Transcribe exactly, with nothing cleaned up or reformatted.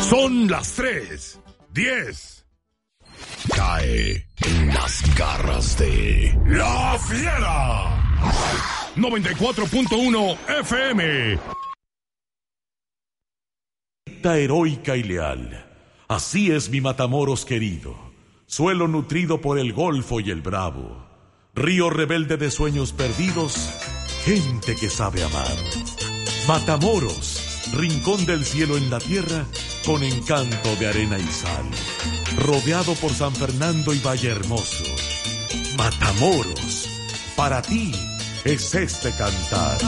Son las tres, diez. Cae en las garras de La Fiera. noventa y cuatro punto uno F M. Heroica y leal. Así es mi Matamoros querido. Suelo nutrido por el Golfo y el Bravo. Río rebelde de sueños perdidos. Gente que sabe amar. Matamoros, rincón del cielo en la tierra, con encanto de arena y sal. Rodeado por San Fernando y Valle Hermoso. Matamoros, para ti es este cantar.